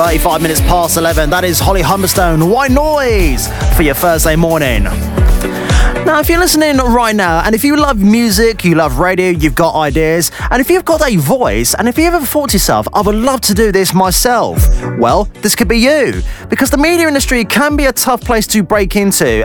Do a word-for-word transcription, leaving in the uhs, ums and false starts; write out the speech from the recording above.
thirty-five minutes past eleven. That is Holly Humberstone, White Noise, for your Thursday morning. Now, if you're listening right now, and if you love music, you love radio, you've got ideas, and if you've got a voice, and if you ever thought to yourself, I would love to do this myself, well, this could be you. Because the media industry can be a tough place to break into,